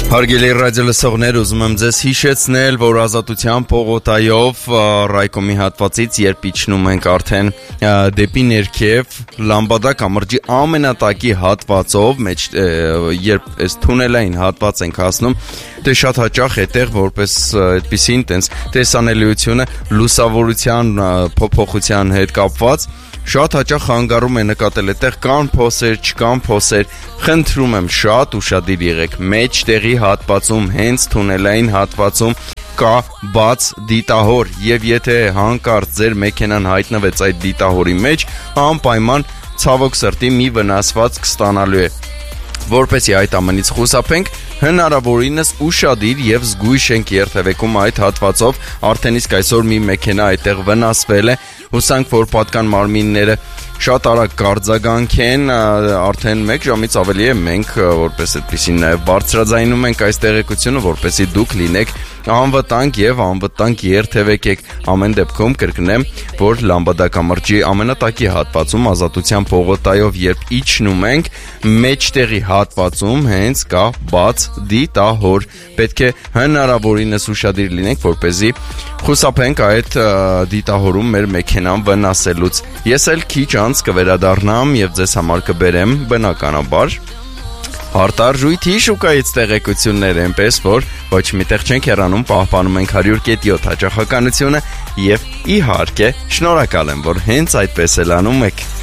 Հարգելի ռադիոլսողներ, ուզում եմ ձեզ հիշեցնել, որ Ազատության պողոտայով Ռայկոմի հատվածից երբ իջնում ենք արդեն դեպի ներքև Լամբադա կամրջի ամենատակի հատվածով, երբ այս թունելային հատված ենք հասնում, դե շատ հաճախ այդտեղ որպես այդպիսին տենց տեսանելիությունը լուսավորության փոփոխության հետ կապված շատ հաճախ խանգարում է նկատել այդտեղ կան փոսեր, չկան փոսեր, խնդրում եմ շատ ուշադիր եղեք, մեջտեղի հատվածում, հենց թունելային հատվածում կա բաց դիտահոր եւ եթե հանկարծ ձեր մեքենան հայտնվեց այդ դիտահորի մեջ, անպայման ցավոք սրտի մի վնասված կստանալու է։ Որպեսզի այդ ամենից խուսափենք, հնարավորինս ուշադիր եւ զգույշ ենք երթևեկում այդ հատվածով, արդեն իսկ այսօր մի մեքենա այդտեղ վնասվել է, հուսանք, որ պատկան մարմինները շատ արագ կարձագանքեն, արդեն 1 ժամից ավելի է մենք որպես այդպեսին նաև բարձրաձայնում ենք այս տեղեկությունը, որպեսզի դուք լինեք անվտանգ եւ անվտանգ երթևեկեք։ Ամեն դեպքում կրկնեմ, որ Լամբադա կամրջի ամենատակի հատվածում Ազատության պողոտայով երբ իջնում ենք, մեջտեղի հատվածում հենց կա բաց դիտահոր։ Պետք է հնարավորինս ուշադիր լինենք, որպեսզի խուսափենք այդ դիտահորում մեր մեքենան վնասելուց։ Ես էլ քիչ անց կվերադառնամ եւ ձեզ համար կբերեմ բնականաբար արտարժույթի շուկայից տեղեկություններ, այնպես որ ոչ միտեղ չենք հեռանում, պահպանում ենք 100.7 հաճախականությունը եւ իհարկե շնորհակալ եմ, որ հենց այդպես էլ անում եք։